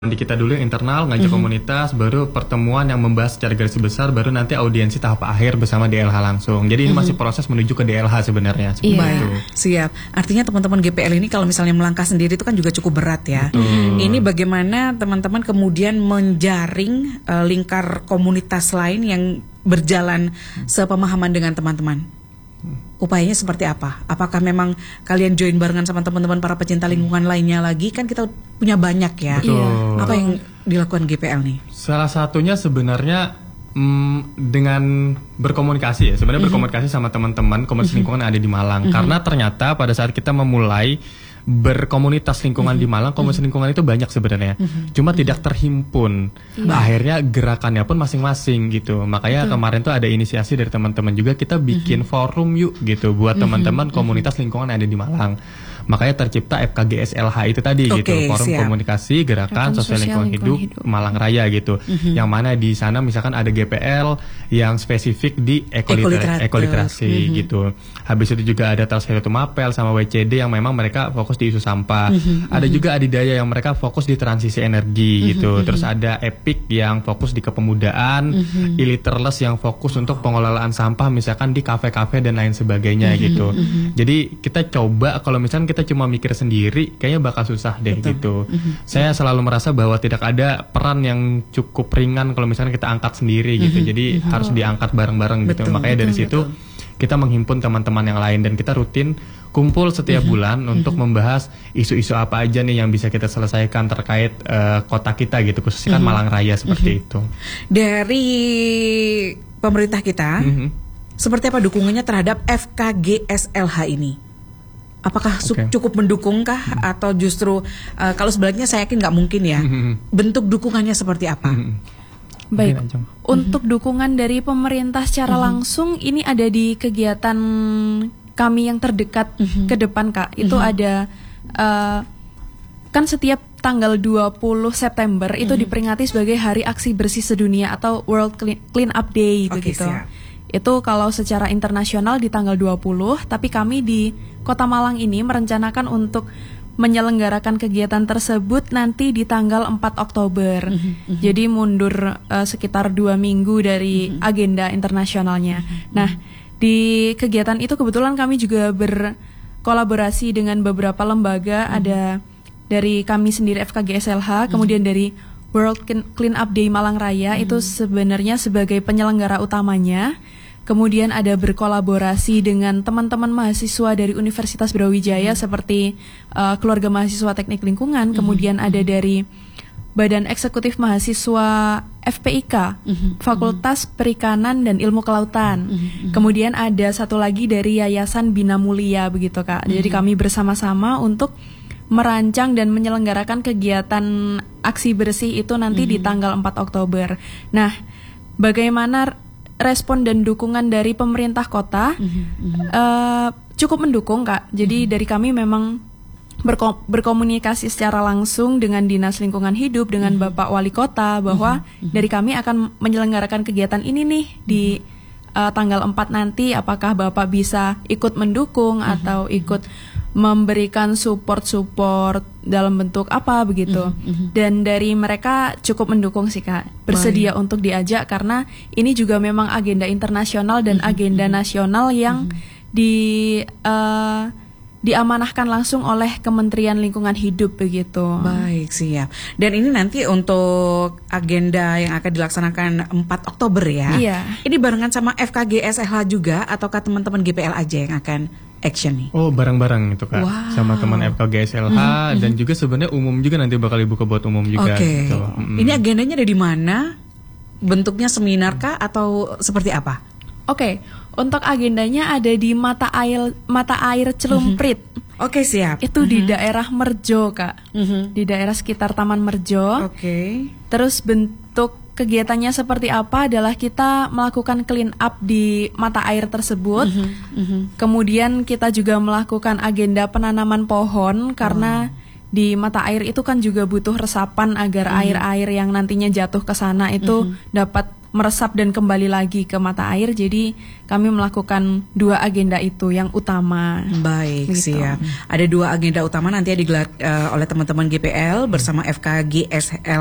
Di kita dulu yang internal ngajak komunitas, baru pertemuan yang membahas secara garis besar, baru nanti audiensi tahap akhir bersama DLH langsung. Jadi ini masih proses menuju ke DLH sebenarnya. Iya, siap. Artinya teman-teman GPL ini kalau misalnya melangkah sendiri itu kan juga cukup berat ya. Ini bagaimana teman-teman kemudian menjaring lingkar komunitas lain yang berjalan sepemahaman dengan teman-teman. Upayanya seperti apa? Apakah memang kalian join barengan sama teman-teman para pecinta lingkungan lainnya lagi? Kan kita punya banyak ya. Betul. Apa yang dilakukan GPL nih? Salah satunya sebenarnya dengan berkomunikasi ya. Sebenarnya berkomunikasi sama teman-teman komunitas lingkungan yang ada di Malang. Karena ternyata pada saat kita memulai berkomunitas lingkungan di Malang, komunitas lingkungan itu banyak sebenarnya, cuma tidak terhimpun. Akhirnya gerakannya pun masing-masing gitu. Makanya kemarin tuh ada inisiasi dari teman-teman juga, kita bikin forum yuk gitu buat teman-teman komunitas lingkungan yang ada di Malang. Makanya tercipta FKGSLH itu tadi gitu, Forum Komunikasi Gerakan Sosial Lingkungan Hidup Malang Raya gitu. Yang mana di sana misalkan ada GPL yang spesifik di ekoliterasi gitu. Habis itu juga ada Talshetu Mapel sama WCD yang memang mereka fokus di isu sampah. Ada juga Adidaya yang mereka fokus di transisi energi gitu. Terus ada EPIK yang fokus di kepemudaan, Illiterless yang fokus untuk pengelolaan sampah misalkan di kafe-kafe dan lain sebagainya gitu. Jadi kita coba kalau misalkan kita cuma mikir sendiri kayaknya bakal susah deh gitu. Saya selalu merasa bahwa tidak ada peran yang cukup ringan kalau misalnya kita angkat sendiri gitu. Jadi harus diangkat bareng-bareng gitu. Makanya dari situ kita menghimpun teman-teman yang lain dan kita rutin kumpul setiap bulan untuk membahas isu-isu apa aja nih yang bisa kita selesaikan terkait kota kita gitu, khususnya kan Malang Raya seperti itu. Dari pemerintah kita, seperti apa dukungannya terhadap FKGSLH ini? Apakah cukup mendukungkah atau justru kalau sebaliknya saya yakin nggak mungkin ya? Bentuk dukungannya seperti apa? Baik, untuk dukungan dari pemerintah secara langsung ini ada di kegiatan kami yang terdekat ke depan Kak. Itu ada kan setiap tanggal 20 September itu diperingati sebagai Hari Aksi Bersih Sedunia atau World Clean Up Day gitu. Itu kalau secara internasional di tanggal 20, tapi kami di Kota Malang ini merencanakan untuk menyelenggarakan kegiatan tersebut nanti di tanggal 4 Oktober. Jadi mundur sekitar 2 minggu dari agenda internasionalnya. Nah, di kegiatan itu kebetulan kami juga berkolaborasi dengan beberapa lembaga, ada dari kami sendiri FKGSLH, kemudian dari World Clean Up Day Malang Raya itu sebenarnya sebagai penyelenggara utamanya. Kemudian ada berkolaborasi dengan teman-teman mahasiswa dari Universitas Brawijaya seperti Keluarga Mahasiswa Teknik Lingkungan, kemudian ada dari Badan Eksekutif Mahasiswa FPIK, Fakultas Perikanan dan Ilmu Kelautan. Kemudian ada satu lagi dari Yayasan Bina Mulia begitu Kak. Jadi kami bersama-sama untuk merancang dan menyelenggarakan kegiatan aksi bersih itu nanti di tanggal 4 Oktober. Nah, bagaimana respon dan dukungan dari pemerintah kota? Cukup mendukung Kak. Jadi dari kami memang berkomunikasi secara langsung dengan Dinas Lingkungan Hidup, dengan Bapak Wali Kota, bahwa dari kami akan menyelenggarakan kegiatan ini nih di tanggal 4 nanti. Apakah Bapak bisa ikut mendukung atau ikut memberikan support dalam bentuk apa begitu. Dan dari mereka cukup mendukung sih Kak, bersedia untuk diajak karena ini juga memang agenda internasional dan agenda nasional yang diamanahkan langsung oleh Kementerian Lingkungan Hidup begitu. Baik, siap. Dan ini nanti untuk agenda yang akan dilaksanakan 4 Oktober ya. Iya. Ini barengan sama FKGSLH juga ataukah teman-teman GPL aja yang akan action nih? Oh, bareng-bareng itu Kak. Sama teman FKGSLH dan juga sebenarnya umum juga nanti bakal dibuka buat umum juga gitu. Ini agendanya ada di mana? Bentuknya seminar kah atau seperti apa? Untuk agendanya ada di mata air Celumprit. Siap. Itu di daerah Merjo Kak. Di daerah sekitar Taman Merjo. Terus bentuk kegiatannya seperti apa adalah kita melakukan clean up di mata air tersebut. Kemudian kita juga melakukan agenda penanaman pohon karena di mata air itu kan juga butuh resapan agar air-air yang nantinya jatuh ke sana itu dapat meresap dan kembali lagi ke mata air. Jadi kami melakukan 2 agenda itu yang utama. Baik, Gitu. siap. Ada 2 agenda utama nanti yang digelar oleh teman-teman GPL bersama FKGSL